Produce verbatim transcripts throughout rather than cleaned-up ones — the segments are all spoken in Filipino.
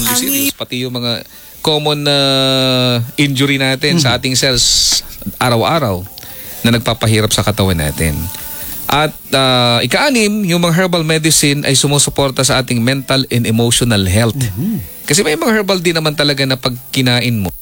only serious, pati yung mga common na uh, injury natin mm-hmm. sa ating cells araw-araw na nagpapahirap sa katawan natin. At uh, ika-anim, yung mga herbal medicine ay sumusuporta sa ating mental and emotional health. Mm-hmm. Kasi may mga herbal din naman talaga na pag kinain mo,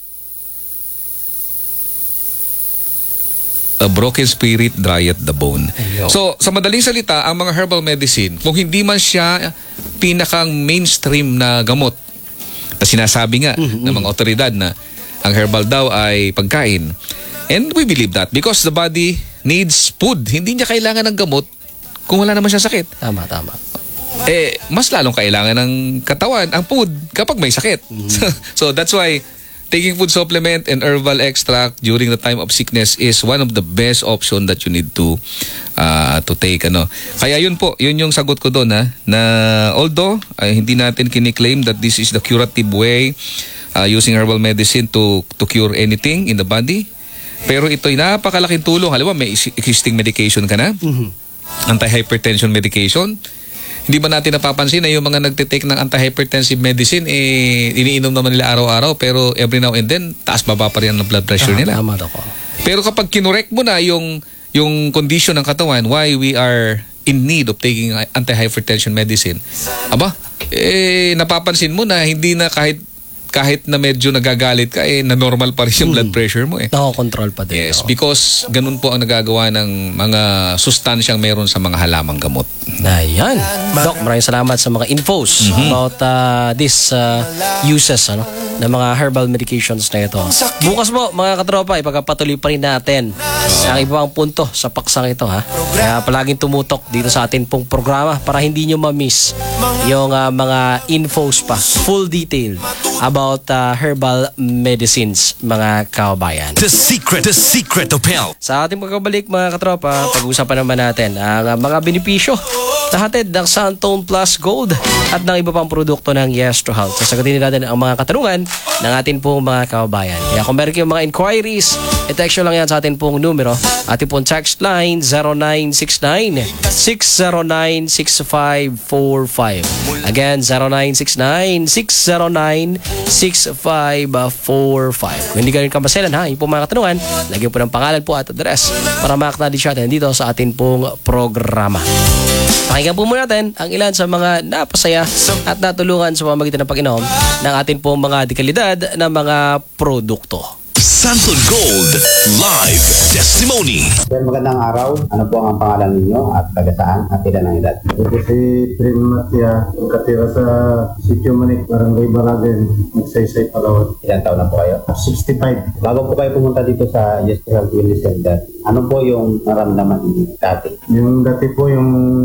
a broken spirit dryeth the bone. Ayo. So, sa madaling salita, ang mga herbal medicine, kung hindi man siya pinakang mainstream na gamot, na sinasabi nga mm-hmm. ng mga otoridad na ang herbal daw ay pagkain. And we believe that because the body needs food. Hindi niya kailangan ng gamot kung wala naman siya sakit. Tama, tama. Eh, mas lalong kailangan ng katawan ang food kapag may sakit. Mm-hmm. So, that's why taking food supplement and herbal extract during the time of sickness is one of the best option that you need to uh, to take. Ano. Kaya yun po, yun yung sagot ko doon ha, na although uh, hindi natin kiniklaim that this is the curative way uh, using herbal medicine to to cure anything in the body, pero ito'y napakalaking tulong. Halimbawa, may existing medication ka na, mm-hmm. anti-hypertension medication. Hindi ba natin napapansin na yung mga nagtitake ng anti-hypertensive medicine, eh, iniinom naman nila araw-araw, pero every now and then, taas-baba pa rin ang blood pressure ah, nila. Tama ako. Pero kapag kinorek mo na yung, yung condition ng katawan, why we are in need of taking anti-hypertension medicine, aba, eh, napapansin mo na hindi na kahit kahit na medyo nagagalit ka, eh, na normal pa rin yung blood pressure mo eh. Nako-control pa din. Yes, no? because ganun po ang nagagawa ng mga sustansyang meron sa mga halamang gamot. Ayan. Doc, maraming salamat sa mga infos mm-hmm. about uh, this uh, uses ano, ng mga herbal medications na ito. Bukas po, mga katropa, ipagpatuloy pa rin natin ang ibang punto sa paksang ito. Ha? Kaya palaging tumutok dito sa atin pong programa para hindi nyo ma-miss yung uh, mga infos pa, full detail about uh, herbal medicines, mga kabayan. The secret, the secret of health. Sa ating pagkabalik, mga katropa, pag-usapan naman natin ang uh, mga benepisyo na hatid ng Santone Plus Gold at ng iba pang produkto ng Yes to Health. Sasagutin natin ang mga katanungan ng atin pong mga kabayan. Kaya kung meron kayong mga inquiries, i-text nyo lang yan sa atin pong numero. Ating pong text line zero nine six nine, six zero nine, six five four five. Again, zero nine six nine, six zero nine, six five four five. Kung hindi ka rin kamaselan ha, yung pong mga katanungan, lagyan po ng pangalan po at address para makaknadi siya dito sa atin pong programa. Pakinggan po muna natin ang ilan sa mga napasaya at natulungan sa pamamagitan ng pag-inom ng atin pong mga dekalidad na mga produkto. Santone Gold Live Testimony. Sir, magandang araw. Ano po ang pangalan ninyo at taga saan at ilan ang edad? Ito si Trin Matia, katira sa Sitio Manik, Barangay Balagan, Magsaysay, Palawan. Ilan taon na po kayo? sixty-five. Bago po kayo pumunta dito sa Yes to Health Wellness Center, ano po yung naramdaman ninyo dati? Yung dati po yung,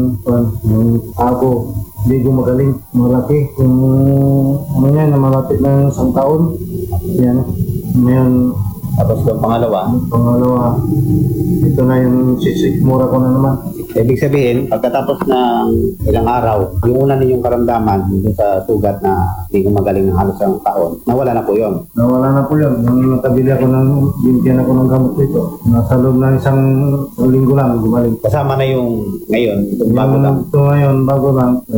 yung ako, hindi ko magaling, malaki. Yung ano yan, na malapit na isang taon. Yan. Ngayon, tapos yung pangalawa? Pangalawa, ito na yung sisikmura ko na naman. Ibig sabihin, pagkatapos ng ilang araw, yung una ninyong karamdaman dito sa sugat na hindi ko magaling ng halos ang taon, nawala na po yun? Nawala na po yun. Nung nakabili ako ng, bintiyan ako ng gamot dito, nasa loob na isang linggo lang gumaling. Kasama na yung ngayon, itong bago lang? Ito ngayon, bago lang.